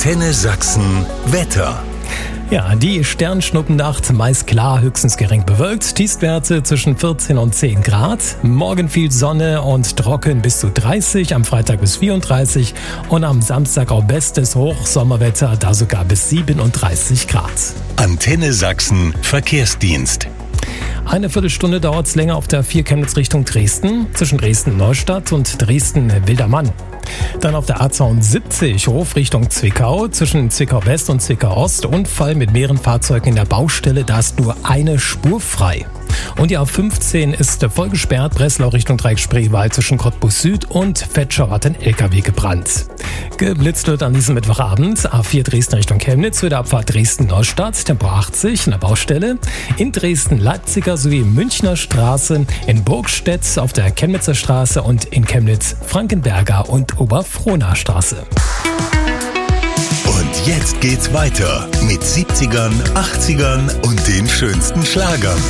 Antenne Sachsen Wetter. Ja, die Sternschnuppennacht meist klar, höchstens gering bewölkt. Tiefstwerte zwischen 14 und 10 Grad. Morgen viel Sonne und trocken bis zu 30, am Freitag bis 34 und am Samstag auch bestes Hochsommerwetter, da sogar bis 37 Grad. Antenne Sachsen Verkehrsdienst. Eine Viertelstunde dauert es länger auf der 4 Chemnitz Richtung Dresden, zwischen Dresden-Neustadt und Dresden-Wildermann. Dann auf der A72 Hof Richtung Zwickau, zwischen Zwickau-West und Zwickau-Ost, Unfall mit mehreren Fahrzeugen in der Baustelle, da ist nur eine Spur frei. Und die A15 ist voll gesperrt, Breslau Richtung Dreieck Spreewald zwischen Cottbus Süd und Vetschau hat ein LKW gebrannt. Geblitzt wird an diesem Mittwochabend A4 Dresden Richtung Chemnitz für die Abfahrt Dresden-Neustadt, Tempo 80 in der Baustelle, in Dresden-Leipziger sowie Münchner Straße, in Burgstedt auf der Chemnitzer Straße und in Chemnitz Frankenberger und Oberfrohna Straße. Und jetzt geht's weiter mit 70ern, 80ern und den schönsten Schlagern.